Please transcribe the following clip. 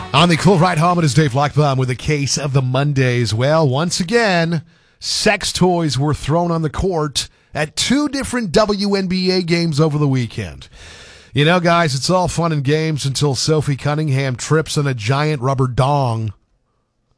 On the Cool Ride Home, it is Dave Lockbaum with a case of the Mondays. Well, once again, sex toys were thrown on the court at two different WNBA games over the weekend. You know, guys, it's all fun and games until Sophie Cunningham trips on a giant rubber dong